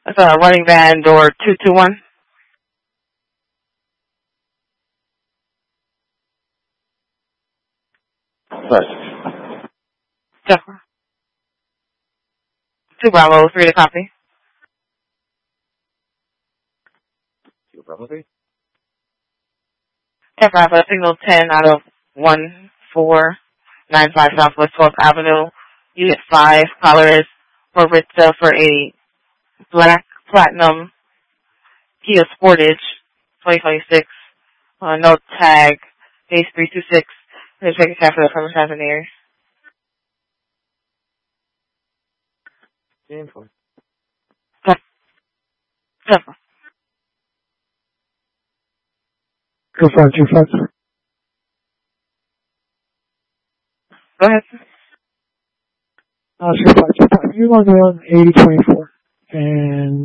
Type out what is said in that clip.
That's a running van door 221. First. Jeff. 2 Bravo, 3 to copy. 2 Bravo 3. 10 Bravo, signal 10 out of 1495 Southwest 12th Avenue. Unit 5, caller is Maritza for a black platinum Kia Sportage 2026. No tag, base 326. There's a cab for the Plymouth Avenue. 4. Jeff. 2525. Go ahead. 2525. You're going to run 8024. And